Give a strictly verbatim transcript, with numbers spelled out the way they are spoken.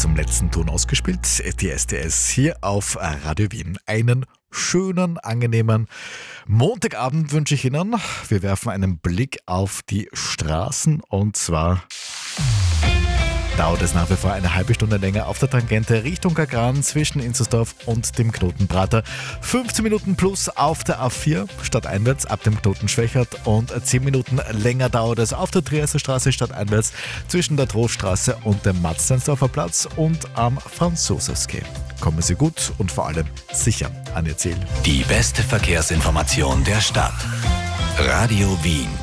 zum letzten Ton ausgespielt. Die S T S hier auf Radio Wien. Einen schönen, angenehmen Montagabend wünsche ich Ihnen. Wir werfen einen Blick auf die Straßen und zwar dauert es nach wie vor eine halbe Stunde länger auf der Tangente Richtung Kagran zwischen Inzersdorf und dem Knoten Prater. fünfzehn Minuten plus auf der A vier stadteinwärts ab dem Knoten Schwächert und zehn Minuten länger dauert es auf der Triaser Straße stadteinwärts zwischen der Troststraße und dem Matzleinsdorfer Platz und am Franz-Josefs-Quai. Kommen Sie gut und vor allem sicher an Ihr Ziel. Die beste Verkehrsinformation der Stadt. Radio Wien.